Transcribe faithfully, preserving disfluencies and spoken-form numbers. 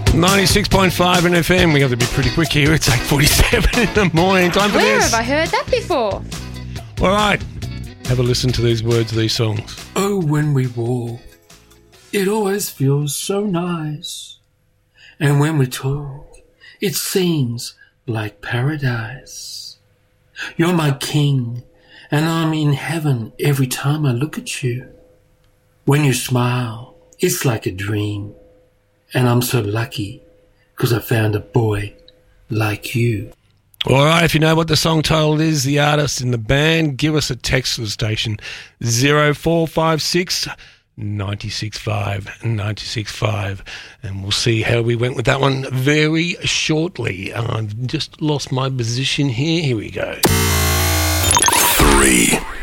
ninety-six point five N F M. We have to be pretty quick here. It's eight forty-seven in the morning. Time for Where this. have I heard that before? All right. Have a listen to these words of these songs. Oh, when we walk, it always feels so nice. And when we talk, it seems like paradise. You're my king, and I'm in heaven every time I look at you. When you smile, it's like a dream. And I'm so lucky because I found a boy like you. All right, if you know what the song title is, the artist in the band, give us a text to the station zero four five six, nine six five, nine six five, and we'll see how we went with that one very shortly. I've just lost my position here. Here we go. Three.